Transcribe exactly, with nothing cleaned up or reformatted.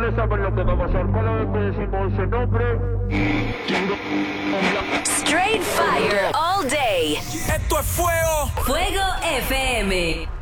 ya saben lo que va a pasar. Cada vez que decimos ese nombre... Straight fire all day. Esto es fuego. Fuego F M.